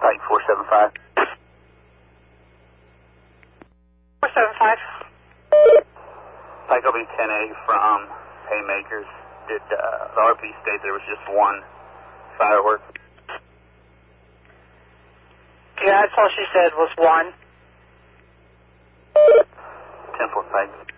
Pike 475. 475. Pike LB 10A from Haymakers. Did the RP state there was just one firework? Yeah, that's all she said was one. 10-4 Pike.